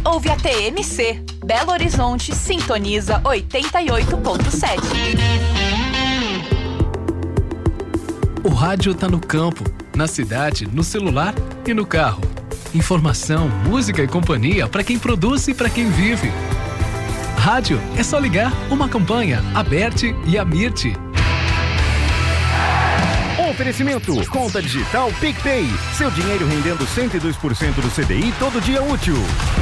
ouve a TMC. Belo Horizonte sintoniza 88.7. O rádio tá no campo, na cidade, no celular e no carro. Informação, música e companhia para quem produz e para quem vive. Rádio é só ligar uma campanha, a Berti e a Mirti. Oferecimento, conta digital PicPay. Seu dinheiro rendendo 102% do CDI todo dia útil.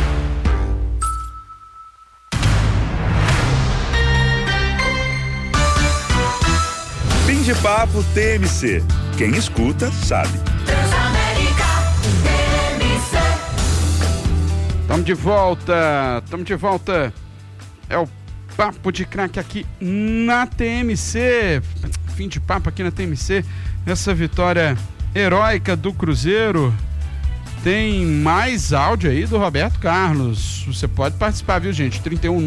Fim de papo TMC. Quem escuta, sabe. Estamos de volta. É o Papo de Craque aqui na TMC. Fim de papo aqui na TMC. Essa vitória heróica do Cruzeiro. Tem mais áudio aí do Roberto Carlos. Você pode participar, viu, gente?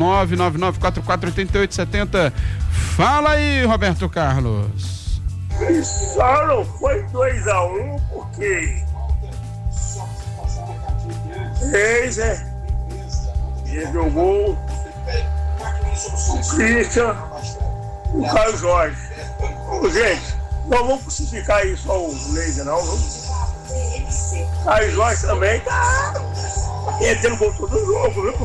31999448870. Fala aí, Roberto Carlos. E só não foi 2-1 porque deu gol, o Christian, o Caio Jorge. Gente, não vamos crucificar aí só o Laser, não. O Caio Jorge também tá metendo gol todo jogo, viu?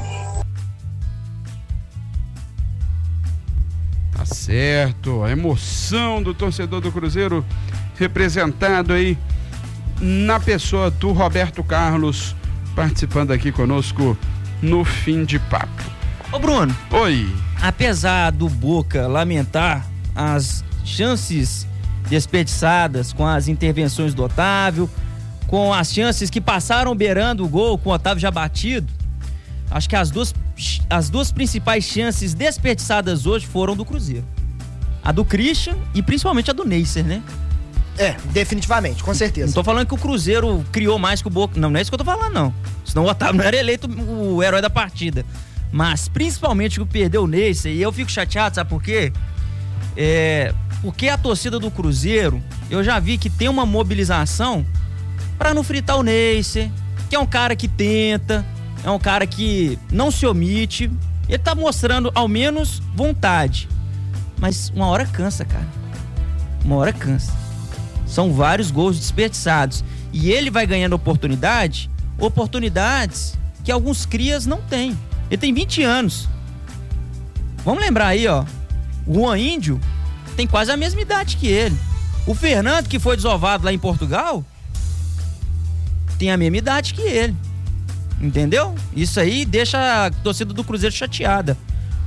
Tá certo, a emoção do torcedor do Cruzeiro representado aí na pessoa do Roberto Carlos, participando aqui conosco no Fim de Papo. Ô Bruno. Oi. Apesar do Boca lamentar as chances desperdiçadas com as intervenções do Otávio, com as chances que passaram beirando o gol com o Otávio já batido, acho que as duas principais chances desperdiçadas hoje foram do Cruzeiro. A do Christian e principalmente a do Neisser, né? Definitivamente, com certeza. Não tô falando que o Cruzeiro criou mais que o Boca. Não é isso que eu tô falando, não. Senão o Otávio não era eleito o herói da partida. Mas principalmente que perdeu o Neisser. E eu fico chateado, sabe por quê? Porque a torcida do Cruzeiro, eu já vi que tem uma mobilização pra não fritar o Neisser, que é um cara que tenta, é um cara que não se omite. Ele tá mostrando ao menos vontade. Mas uma hora cansa, cara. Uma hora cansa. São vários gols desperdiçados. E ele vai ganhando oportunidades que alguns crias não têm. Ele tem 20 anos. Vamos lembrar aí, ó. O Juan Índio tem quase a mesma idade que ele. O Fernando, que foi desovado lá em Portugal, tem a mesma idade que ele. Entendeu? Isso aí deixa a torcida do Cruzeiro chateada.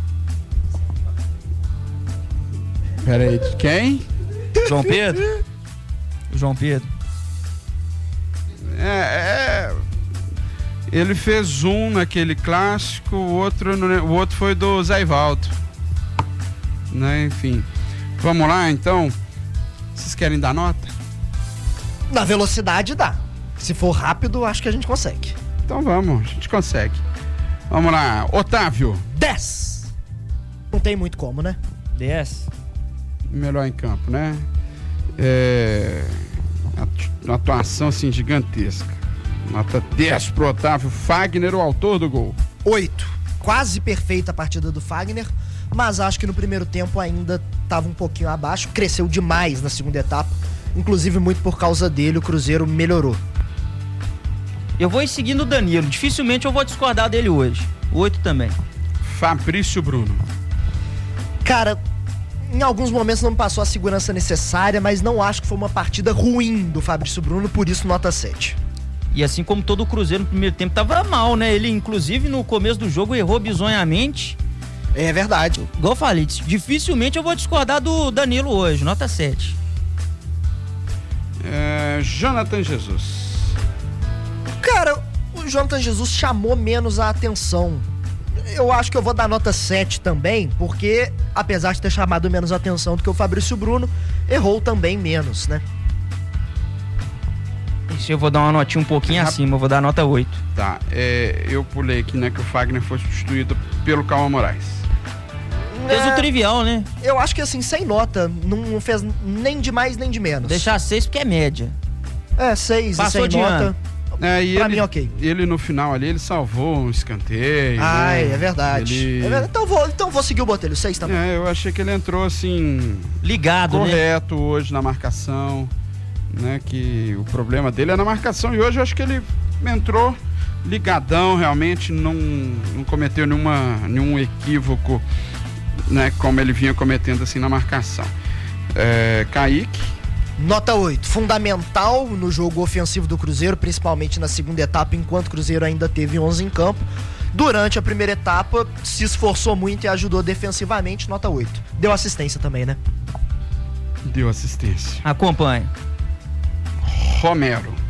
Peraí, de quem? João Pedro? O João Pedro. Ele fez um naquele clássico, o outro foi do Zé Ivaldo. Né? Enfim. Vamos lá, então. Vocês querem dar nota? Na velocidade dá. Se for rápido, acho que a gente consegue. Então vamos, a gente consegue. Vamos lá, Otávio. 10. Não tem muito como, né? 10. Melhor em campo, né? Uma atuação assim gigantesca. Nota 10 pro Otávio. Fagner, o autor do gol. 8. Quase perfeita a partida do Fagner, mas acho que no primeiro tempo ainda estava um pouquinho abaixo. Cresceu demais na segunda etapa. Inclusive, muito por causa dele, o Cruzeiro melhorou. Eu vou ir seguindo o Danilo. Dificilmente eu vou discordar dele hoje. 8 também. Fabrício Bruno. Cara, em alguns momentos não passou a segurança necessária, mas não acho que foi uma partida ruim do Fabrício Bruno, por isso nota 7. E assim como todo o Cruzeiro no primeiro tempo tava mal, né? Ele, inclusive, no começo do jogo errou bizonhamente. É verdade. Igual eu falei, dificilmente eu vou discordar do Danilo hoje, nota 7. Jonathan Jesus. Cara, o Jonathan Jesus chamou menos a atenção. Eu acho que eu vou dar nota 7 também, porque apesar de ter chamado menos a atenção do que o Fabrício Bruno, errou também menos, né? Isso eu vou dar uma notinha um pouquinho acima, eu vou dar nota 8. Tá, eu pulei aqui, né, que o Fagner foi substituído pelo Calma Moraes. Fez o trivial, né? Eu acho que assim, sem nota, não fez nem de mais nem de menos. Deixar 6 porque é média. 6 e passou sem de nota. ano. E pra ele, mim, ok. Ele no final ali, ele salvou um escanteio. É verdade. Ele... É verdade. Então vou seguir o Botelho, 6 também. Eu achei que ele entrou assim... Ligado, correto, né? Hoje na marcação, né? Que o problema dele é na marcação. E hoje eu acho que ele entrou ligadão, realmente não cometeu nenhum equívoco, né? Como ele vinha cometendo assim na marcação. Kaique. Nota 8, fundamental no jogo ofensivo do Cruzeiro, principalmente na segunda etapa, enquanto o Cruzeiro ainda teve 11 em campo. Durante a primeira etapa, se esforçou muito e ajudou defensivamente, nota 8. Deu assistência também, né? Deu assistência. Acompanha. Romero.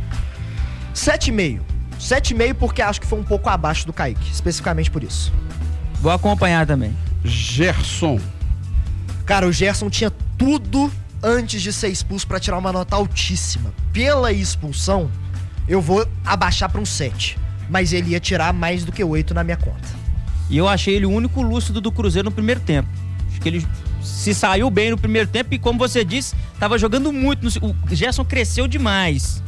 7,5. 7,5 porque acho que foi um pouco abaixo do Kaique, especificamente por isso. Vou acompanhar também. Gerson. Cara, o Gerson tinha tudo antes de ser expulso pra tirar uma nota altíssima. Pela expulsão, eu vou abaixar pra um 7. Mas ele ia tirar mais do que 8 na minha conta. E eu achei ele o único lúcido do Cruzeiro no primeiro tempo. Acho que ele se saiu bem no primeiro tempo e, como você disse, tava jogando muito. O Gerson cresceu demais.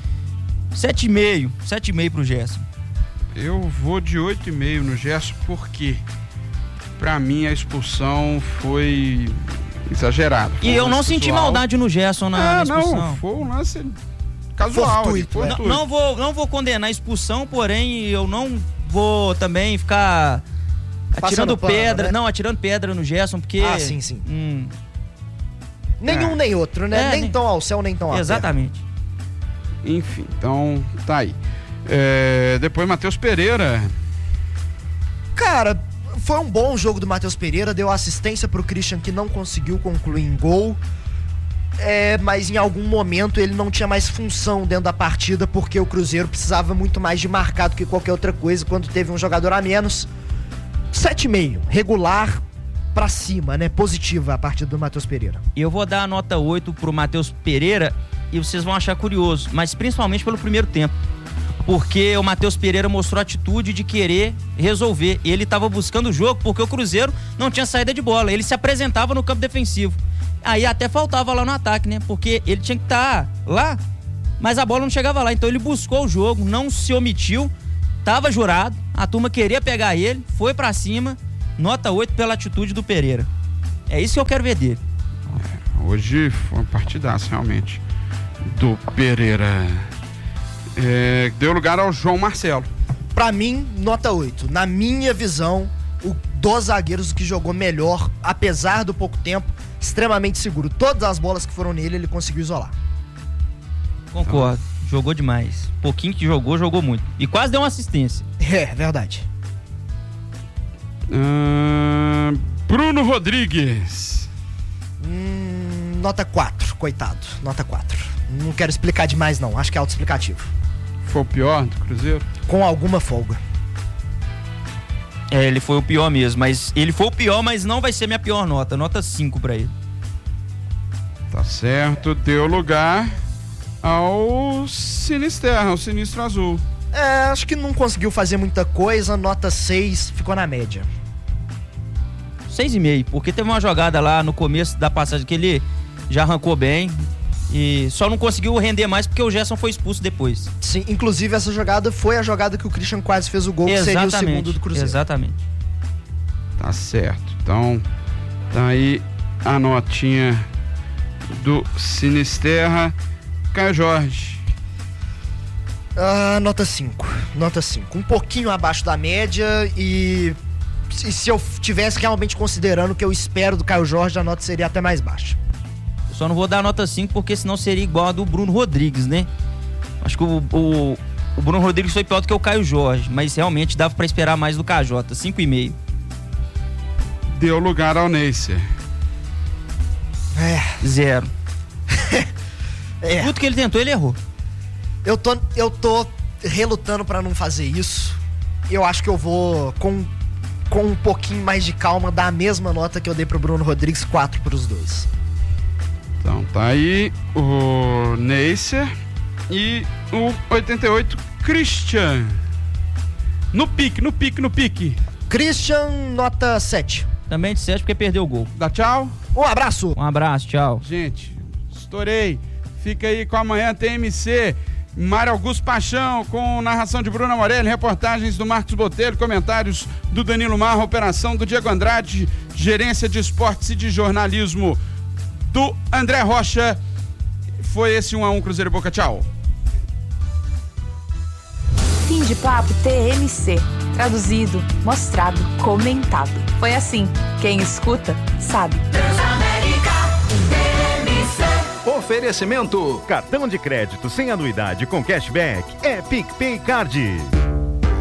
7,5 pro Gerson. Eu vou de 8,5 no Gerson porque pra mim a expulsão foi exagerada. E eu não senti maldade no Gerson na expulsão. Não, foi um lance casual. Fortuito. Não vou condenar a expulsão, porém eu não vou também ficar atirando pedra, né? Não, atirando pedra no Gerson, porque... Sim. Nenhum nem outro, né? Nem tão ao céu, nem tão à terra. Exatamente. Enfim, então tá aí. Depois Matheus Pereira. Cara, foi um bom jogo do Matheus Pereira, deu assistência pro Christian, que não conseguiu concluir em gol. Mas em algum momento ele não tinha mais função dentro da partida, porque o Cruzeiro precisava muito mais de marcar do que qualquer outra coisa quando teve um jogador a menos. 7,5, regular pra cima, né? Positiva a partida do Matheus Pereira. Eu vou dar a nota 8 pro Matheus Pereira e vocês vão achar curioso, mas principalmente pelo primeiro tempo. Porque o Matheus Pereira mostrou a atitude de querer resolver. Ele estava buscando o jogo porque o Cruzeiro não tinha saída de bola. Ele se apresentava no campo defensivo. Aí até faltava lá no ataque, né? Porque ele tinha que estar lá, mas a bola não chegava lá. Então ele buscou o jogo, não se omitiu, tava jurado, a turma queria pegar ele, foi pra cima. Nota 8 pela atitude do Pereira. É isso que eu quero ver dele. Hoje foi um partidaço, realmente, do Pereira. Deu lugar ao João Marcelo. Pra mim, nota 8. Na minha visão, o dos zagueiros que jogou melhor, apesar do pouco tempo, extremamente seguro. Todas as bolas que foram nele, ele conseguiu isolar. Concordo. Jogou demais. Pouquinho que jogou muito. E quase deu uma assistência. Verdade. Bruno Rodrigues. Nota 4, coitado. Nota 4. Não quero explicar demais, não. Acho que é autoexplicativo. Foi o pior do Cruzeiro? Com alguma folga. Ele foi o pior mesmo, mas ele foi o pior, mas não vai ser minha pior nota. Nota 5 pra ele. Tá certo, deu lugar ao Sinisterra, ao Sinistro Azul. Acho que não conseguiu fazer muita coisa, nota 6, ficou na média. 6,5, porque teve uma jogada lá no começo da passagem que ele já arrancou bem e só não conseguiu render mais porque o Gerson foi expulso depois. Sim, inclusive essa jogada foi a jogada que o Christian quase fez o gol, que seria o segundo do Cruzeiro. Exatamente. Tá certo, então tá aí a notinha do Sinisterra. Caio Jorge. Nota 5. Nota 5. Um pouquinho abaixo da média e se eu tivesse realmente considerando o que eu espero do Caio Jorge, a nota seria até mais baixa. Eu só não vou dar nota 5 porque senão seria igual a do Bruno Rodrigues, né? Acho que o Bruno Rodrigues foi pior do que o Caio Jorge, mas realmente dava pra esperar mais do KJ. 5,5. Deu lugar ao Neisser. 0. Tudo que ele tentou, ele errou. Eu tô relutando pra não fazer isso. Eu acho que eu vou, com um pouquinho mais de calma, dar a mesma nota que eu dei pro Bruno Rodrigues, 4 pros dois. Então tá aí o Neisser e o 88 Christian. No pique. Christian, nota 7. Também de 7 porque perdeu o gol. Dá tchau. Um abraço. Um abraço, tchau. Gente, estourei. Fica aí com amanhã TMC. Mário Augusto Paixão, com narração de Bruna Morelli, reportagens do Marcos Botelho, comentários do Danilo Marra, operação do Diego Andrade, gerência de esportes e de jornalismo do André Rocha. Foi esse 1-1 Cruzeiro e Boca. Tchau. Fim de papo TMC. Traduzido, mostrado, comentado. Foi assim. Quem escuta, sabe. Oferecimento: cartão de crédito sem anuidade com cashback é PicPay Card.